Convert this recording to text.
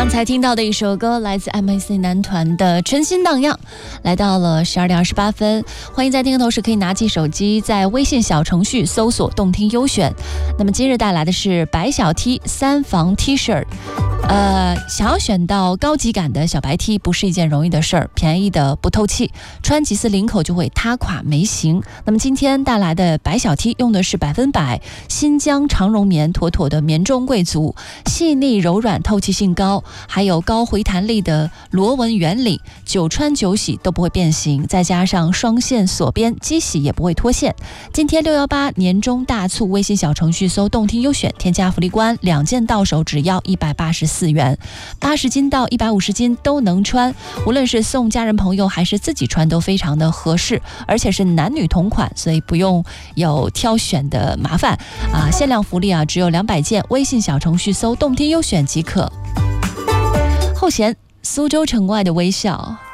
刚才听到的一首歌来自 MAC 男团的《春心荡漾》，来到了12点28分。欢迎在听的同时可以拿起手机，在微信小程序搜索动听优选。那么今日带来的是白小 T 3防 T 恤。想要选到高级感的小白 T 不是一件容易的事儿，便宜的不透气，穿几次领口就会塌垮没型。那么今天带来的白小 T 用的是100%新疆长绒棉，妥妥的棉中贵族，细腻柔软，透气性高，还有高回弹力的螺纹原理，久穿久洗都不会变形，再加上双线锁边，机洗也不会脱线。今天618年终大促，微信小程序搜动听优选，添加福利官，2件到手只要184元，80斤到150斤都能穿，无论是送家人朋友还是自己穿都非常的合适，而且是男女同款，所以不用有挑选的麻烦限量福利只有200件，微信小程序搜动听优选即可。后弦苏州城外的微笑。